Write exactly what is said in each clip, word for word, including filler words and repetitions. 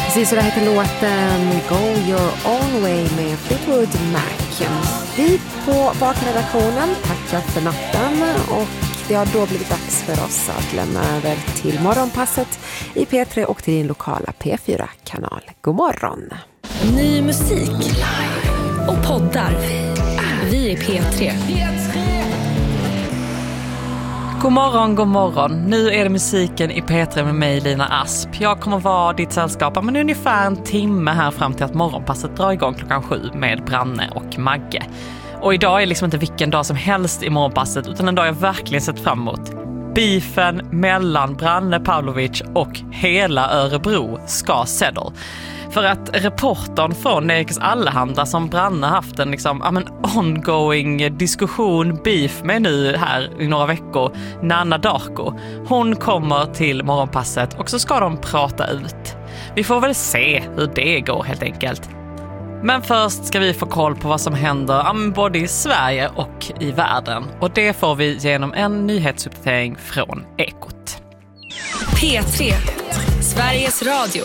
Precis, så det heter låten Go Your Own Way med Fleetwood Mac. Vi på Vakredaktionen tackar för natten och det har då blivit dags för oss att lämna över till morgonpasset i P tre och till din lokala P fyra-kanal. God morgon! Ny musik och poddar. Vi är P tre. God morgon, god morgon. Nu är det musiken i P tre med mig, Lina Asp. Jag kommer vara ditt sällskap men ungefär en timme här fram till att morgonpasset drar igång klockan sju med Branne och Magge. Och idag är liksom inte vilken dag som helst i morgonpasset utan en dag jag verkligen sett fram emot. Beefen mellan Branne Pavlovic och hela Örebro ska settle. För att reportern från Nerikes Allehanda som Branne haft en liksom, ja, men ongoing diskussion, beef med nu här i några veckor, Nanna Darko, hon kommer till morgonpasset och så ska de prata ut. Vi får väl se hur det går helt enkelt. Men först ska vi få koll på vad som händer ja, både i Sverige och i världen. Och det får vi genom en nyhetsuppdatering från Ekot. P tre, Sveriges Radio.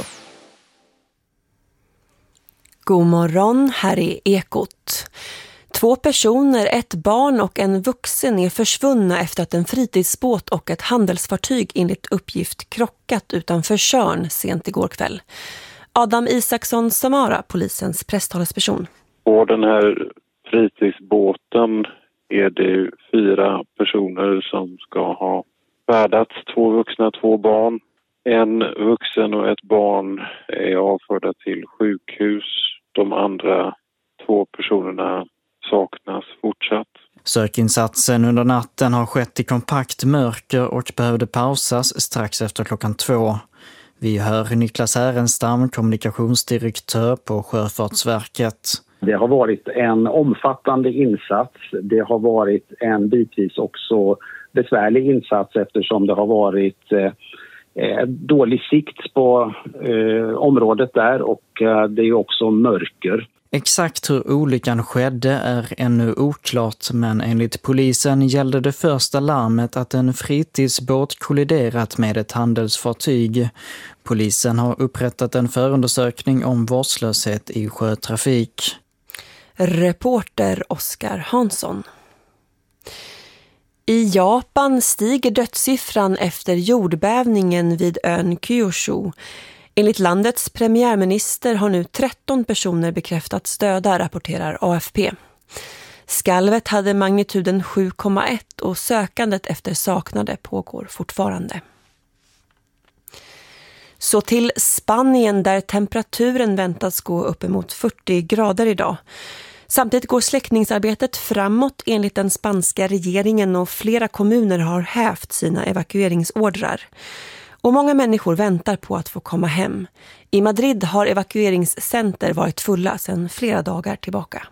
God morgon, här är Ekot. Två personer, ett barn och en vuxen är försvunna efter att en fritidsbåt och ett handelsfartyg enligt uppgift krockat utanför Tjörn sent igår kväll. Adam Isaksson Samara, polisens presstalesperson. På den här fritidsbåten är det fyra personer som ska ha färdats. Två vuxna, två barn. En vuxen och ett barn är avförda till sjukhus. De andra två personerna saknas fortsatt. Sökinsatsen under natten har skett i kompakt mörker och behövde pausas strax efter klockan två. Vi hör Niklas Härenstam, kommunikationsdirektör på Sjöfartsverket. Det har varit en omfattande insats. Det har varit en bitvis också besvärlig insats eftersom det har varit eh, dålig sikt på eh, området där och eh, det är också mörker. Exakt hur olyckan skedde är ännu oklart, men enligt polisen gällde det första larmet att en fritidsbåt kolliderat med ett handelsfartyg. Polisen har upprättat en förundersökning om vårdslöshet i sjötrafik. Reporter Oskar Hansson. I Japan stiger dödssiffran efter jordbävningen vid ön Kyushu. Enligt landets premiärminister har nu tretton personer bekräftats döda, rapporterar A F P. Skalvet hade magnituden sju komma ett och sökandet efter saknade pågår fortfarande. Så till Spanien där temperaturen väntas gå uppemot fyrtio grader idag. Samtidigt går släckningsarbetet framåt enligt den spanska regeringen och flera kommuner har hävt sina evakueringsordrar. Och många människor väntar på att få komma hem. I Madrid har evakueringscenter varit fulla sedan flera dagar tillbaka.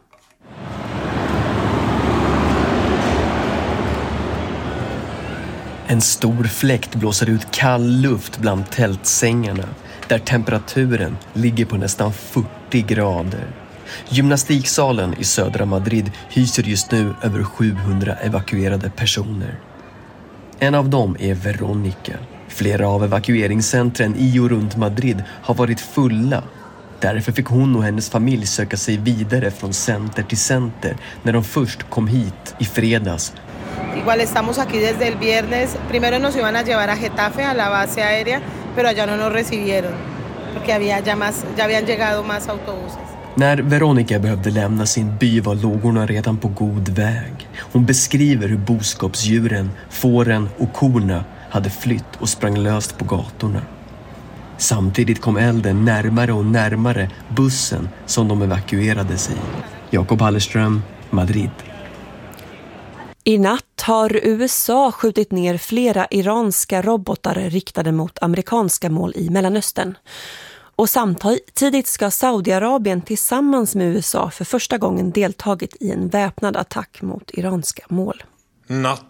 En stor fläkt blåser ut kall luft bland tältsängarna där temperaturen ligger på nästan fyrtio grader. Gymnastiksalen i södra Madrid hyser just nu över sjuhundra evakuerade personer. En av dem är Veronica. Flera av evakueringscentren i och runt Madrid har varit fulla. Därför fick hon och hennes familj söka sig vidare från center till center när de först kom hit i fredags. Igual estamos aquí desde el viernes. Primero nos iban a llevar a Getafe, a la base aérea, pero allá no nos recibieron porque había ya más, ya habían llegado más autobuses. När Veronica behövde lämna sin by var lågorna redan på god väg. Hon beskriver hur boskapsdjuren, fåren och korna hade flytt och sprang löst på gatorna. Samtidigt kom elden närmare och närmare bussen som de evakuerades i. Jakob Hallerström, Madrid. I natt har U S A skjutit ner flera iranska robotar riktade mot amerikanska mål i Mellanöstern. Och samtidigt ska Saudiarabien tillsammans med U S A för första gången deltagit i en väpnad attack mot iranska mål. Natt